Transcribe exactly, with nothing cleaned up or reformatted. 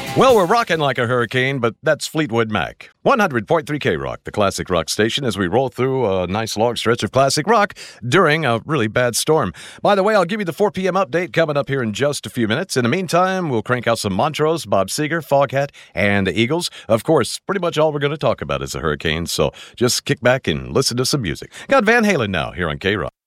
Well, we're rocking like a hurricane, but that's Fleetwood Mac. one hundred point three K-Rock, the classic rock station, as we roll through a nice long stretch of classic rock during a really bad storm. By the way, I'll give you the four p.m. update coming up here in just a few minutes. In the meantime, we'll crank out some Montrose, Bob Seger, Foghat, and the Eagles. Of course, pretty much all we're going to talk about is a hurricane, so just kick back and listen to some music. Got Van Halen now here on K-Rock.